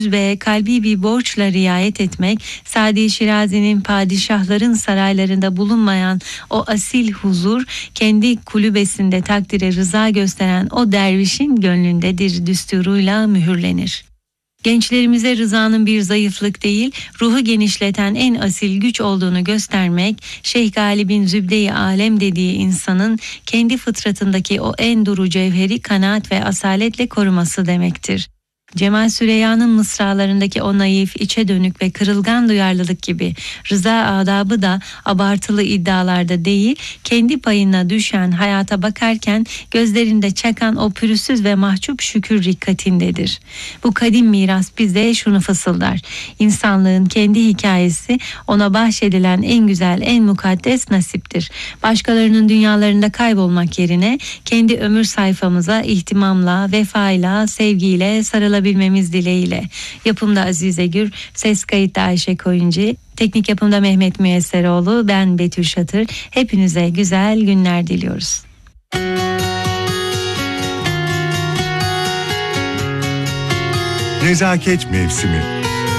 ve kalbi bir borçla riayet etmek, Sadi Şirazi'nin padişahların saraylarında bulunmayan o asil huzur, kendi kulübesinde takdire rıza gösteren o dervişin gönlündedir düsturuyla mühürlenir. Gençlerimize rızanın bir zayıflık değil, ruhu genişleten en asil güç olduğunu göstermek, Şeyh Galip'in zübde-i alem dediği insanın kendi fıtratındaki o en duru cevheri kanaat ve asaletle koruması demektir. Cemal Süreyya'nın mısralarındaki o naif, içe dönük ve kırılgan duyarlılık gibi rıza adabı da abartılı iddialarda değil, kendi payına düşen hayata bakarken gözlerinde çakan o pürüzsüz ve mahcup şükür rikkatindedir. Bu kadim miras bize şunu fısıldar: İnsanlığın kendi hikayesi ona bahşedilen en güzel, en mukaddes nasiptir. Başkalarının dünyalarında kaybolmak yerine kendi ömür sayfamıza ihtimamla, vefayla, sevgiyle sarılabilmemiz dileğiyle. Yapımda Azize Gür, ses kayıtta Ayşe Koyuncu, teknik yapımda Mehmet Müyesseroğlu, ben Betül Şatır. Hepinize güzel günler diliyoruz. Nezaket mevsimi.